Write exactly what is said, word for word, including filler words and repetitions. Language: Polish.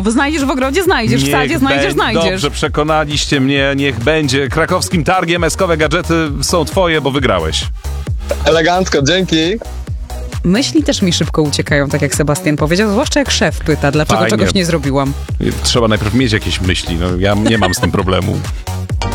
znajdziesz w ogrodzie, znajdziesz, w Niech sadzie znajdziesz, będzie- znajdziesz. Dobrze, przekonaliście mnie, niech będzie. Krakowskim targiem eskowe gadżety są twoje, bo wygrałeś. Elegancko, dzięki. Myśli też mi szybko uciekają, tak jak Sebastian powiedział, zwłaszcza jak szef pyta, dlaczego Fajnie. czegoś nie zrobiłam. Trzeba najpierw mieć jakieś myśli, no ja nie mam z tym problemu.